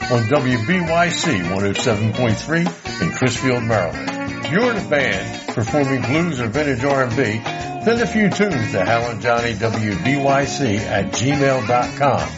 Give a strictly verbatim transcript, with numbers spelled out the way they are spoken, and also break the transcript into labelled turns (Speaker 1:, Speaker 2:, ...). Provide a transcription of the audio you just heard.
Speaker 1: on W B Y C one oh seven point three in Crisfield, Maryland. If you're in a band performing blues or vintage R and B, send a few tunes to Hal and Johnny W B Y C at gmail dot com.